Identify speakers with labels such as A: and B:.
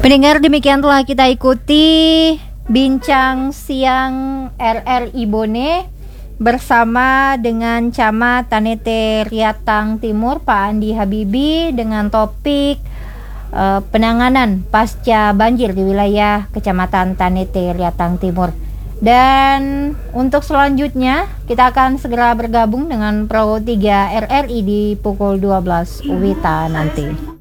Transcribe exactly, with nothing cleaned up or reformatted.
A: Pendengar, demikian telah kita ikuti bincang siang R R I Bone bersama dengan Camat Tanete Riatang Timur Pak Andi Habibi dengan topik uh, penanganan pasca banjir di wilayah Kecamatan Tanete Riatang Timur. Dan untuk selanjutnya kita akan segera bergabung dengan Pro tiga R R I di pukul dua belas W I T A nanti.